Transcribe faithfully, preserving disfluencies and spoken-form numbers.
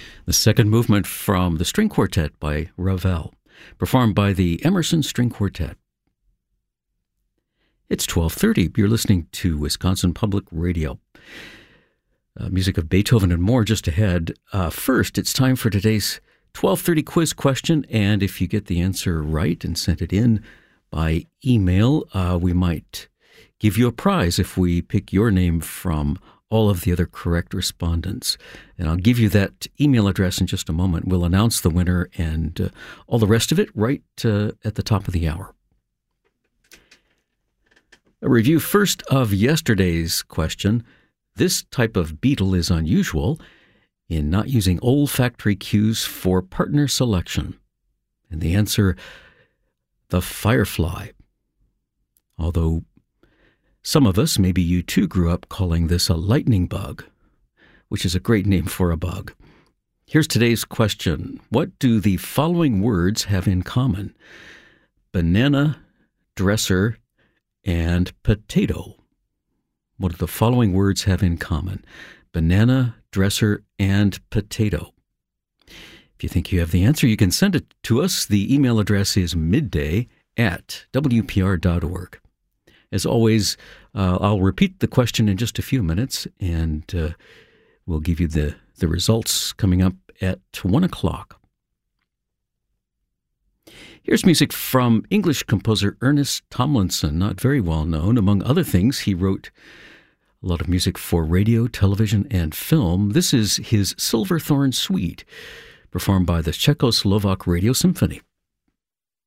The second movement from the String Quartet by Ravel, performed by the Emerson String Quartet. It's twelve thirty. You're listening to Wisconsin Public Radio. Uh, music of Beethoven and more just ahead. Uh, first, it's time for today's twelve thirty quiz question, and if you get the answer right and send it in by email, uh, we might give you a prize if we pick your name from all of the other correct respondents. And I'll give you that email address in just a moment. We'll announce the winner and uh, all the rest of it right uh, at the top of the hour. A review first of yesterday's question. This type of beetle is unusual in not using olfactory cues for partner selection. And the answer, the firefly. Although some of us, maybe you too, grew up calling this a lightning bug, which is a great name for a bug. Here's today's question. What do the following words have in common? Banana, dresser, and potato. What do the following words have in common? Banana, dresser, and potato. If you think you have the answer, you can send it to us. The email address is midday at w p r dot org. As always, uh, I'll repeat the question in just a few minutes, and uh, we'll give you the, the results coming up at one o'clock. Here's music from English composer Ernest Tomlinson, not very well known. Among other things, he wrote a lot of music for radio, television, and film. This is his Silverthorn Suite, performed by the Czechoslovak Radio Symphony.